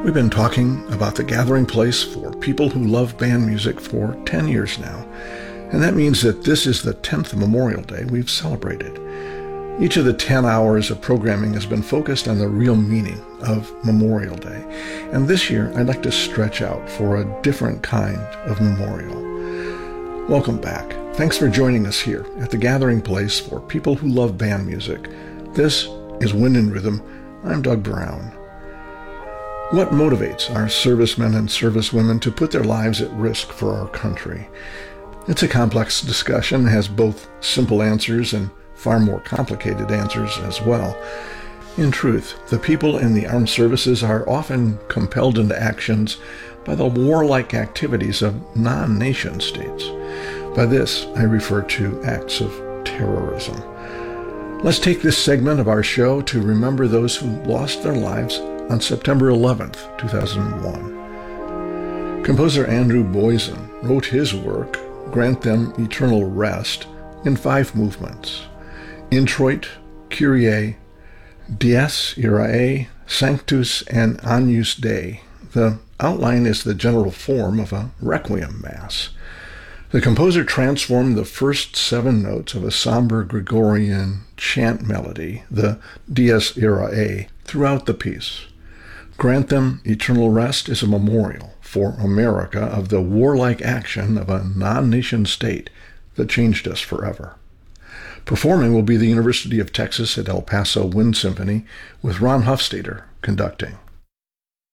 We've been talking about the gathering place for people who love band music for 10 years now, and that means that this is the 10th Memorial Day we've celebrated. Each of the 10 hours of programming has been focused on the real meaning of Memorial Day, and this year I'd like to stretch out for a different kind of memorial. Welcome back. Thanks for joining us here at the gathering place for people who love band music. This is Wind and Rhythm. I'm Doug Brown. What motivates our servicemen and servicewomen to put their lives at risk for our country? It's a complex discussion, has both simple answers and far more complicated answers as well. In truth, the people in the armed services are often compelled into actions by the warlike activities of non-nation states. By this, I refer to acts of terrorism. Let's take this segment of our show to remember those who lost their lives on September 11th, 2001. Composer Andrew Boysen wrote his work, Grant Them Eternal Rest, in 5 movements: Introit, Kyrie, Dies Irae, Sanctus, and Agnus Dei. The outline is the general form of a requiem mass. The composer transformed the first 7 notes of a somber Gregorian chant melody, the Dies Irae, throughout the piece. Grant Them Eternal Rest is a memorial for America of the warlike action of a non-nation state that changed us forever. Performing will be the University of Texas at El Paso Wind Symphony with Ron Hufstadter conducting.